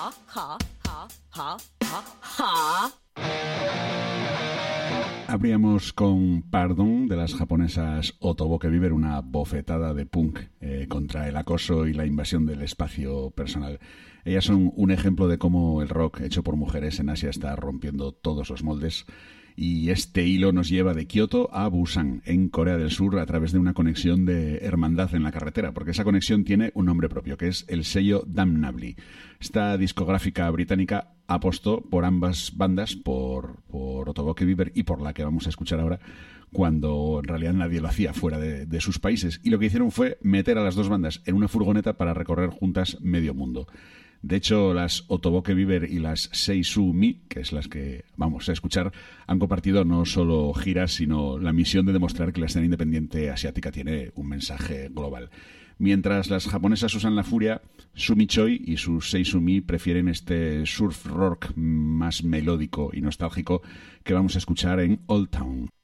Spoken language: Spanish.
Abríamos con Pardon de las japonesas Otoboke Viver, una bofetada de punk contra el acoso y la invasión del espacio personal. Ellas son un ejemplo de cómo el rock hecho por mujeres en Asia está rompiendo todos los moldes. Y este hilo nos lleva de Kioto a Busan, en Corea del Sur, a través de una conexión de hermandad en la carretera, porque esa conexión tiene un nombre propio, que es el sello Damnably. Esta discográfica británica apostó por ambas bandas, por Otoboke Viver y por la que vamos a escuchar ahora, cuando en realidad nadie lo hacía fuera de sus países. Y lo que hicieron fue meter a las dos bandas en una furgoneta para recorrer juntas medio mundo. De hecho, las Otoboke Viver y las Seisu Mi, que es las que vamos a escuchar, han compartido no solo giras, sino la misión de demostrar que la escena independiente asiática tiene un mensaje global. Mientras las japonesas usan la furia, Sumi Choi y sus Seisu Mi prefieren este surf rock más melódico y nostálgico que vamos a escuchar en Old Town.